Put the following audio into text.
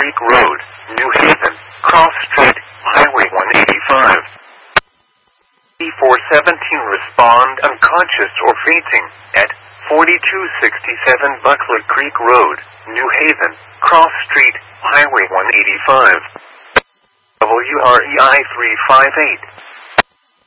Creek Road, New Haven, Cross Street, Highway 185. E417 respond unconscious or fainting at 4267 Buckler Creek Road, New Haven, Cross Street, Highway 185. WREI 358.